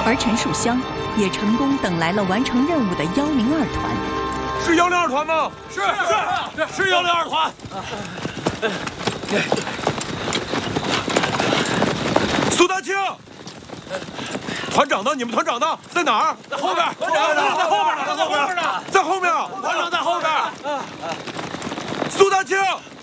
而陈树湘也成功等来了完成任务的102团。 是102团吗？ 是102团。 苏大庆，团长呢？你们团长呢？在哪儿？ 在后边。团长在后边呢，在后边呢， 在后面。 团长在后边。 苏大庆，